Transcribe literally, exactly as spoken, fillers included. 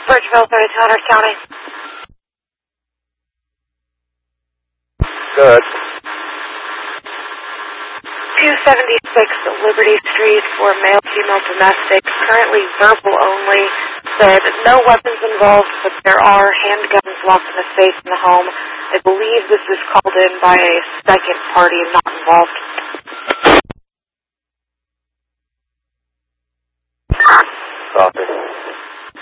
Bridgeville, thirty two hundred County. Good. two seventy-six Liberty Street for male, female, domestic, currently verbal only, said no weapons involved, but there are handguns locked in a safe in the home. I believe this was called in by a second party not involved. Copy.